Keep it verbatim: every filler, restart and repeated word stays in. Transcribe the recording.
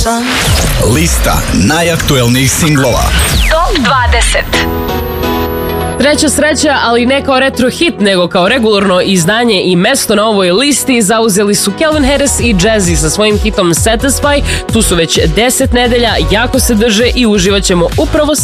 Lista najaktuelnijih singlova. Top dvadeset. Treća sreća, ali ne kao retro hit, nego kao regularno izdanje i mesto na ovoj listi zauzeli su Calvin Harris i Jazzy sa svojim hitom Satisfy. Tu su već deset nedelja, jako se drže i uživat ćemo upravo